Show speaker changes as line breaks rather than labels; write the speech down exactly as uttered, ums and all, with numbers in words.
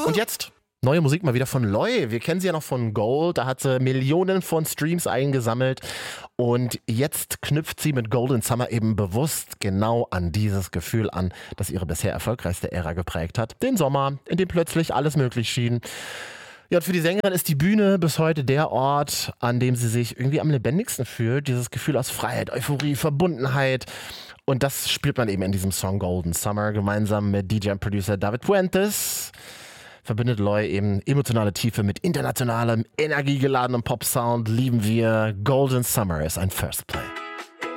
Und jetzt neue Musik mal wieder von Loi. Wir kennen sie ja noch von Gold. Da hat sie Millionen von Streams eingesammelt. Und jetzt knüpft sie mit Golden Summer eben bewusst genau an dieses Gefühl an, das ihre bisher erfolgreichste Ära geprägt hat. Den Sommer, in dem plötzlich alles möglich schien. Ja, und für die Sängerin ist die Bühne bis heute der Ort, an dem sie sich irgendwie am lebendigsten fühlt. Dieses Gefühl aus Freiheit, Euphorie, Verbundenheit. Und das spielt man eben in diesem Song Golden Summer gemeinsam mit D J und Producer David Fuentes. Verbindet Loi eben emotionale Tiefe mit internationalem, energiegeladenem Pop-Sound. Lieben wir. Golden Summer ist ein First Play.